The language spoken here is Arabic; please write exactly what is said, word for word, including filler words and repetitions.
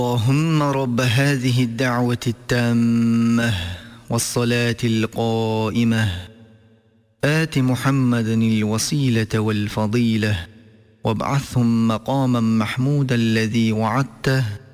اللهم رب هذه الدعوة التامة والصلاة القائمة آت محمدا الوسيلة والفضيلة وابعثهم مقاما محمودا الذي وعدته